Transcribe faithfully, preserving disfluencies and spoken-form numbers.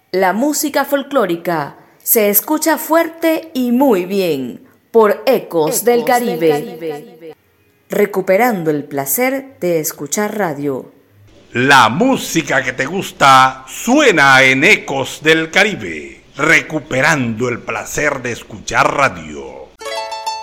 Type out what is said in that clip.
La música folclórica se escucha fuerte y muy bien por Ecos, Ecos del, Caribe, del Caribe, recuperando el placer de escuchar radio. La música que te gusta suena en Ecos del Caribe, recuperando el placer de escuchar radio.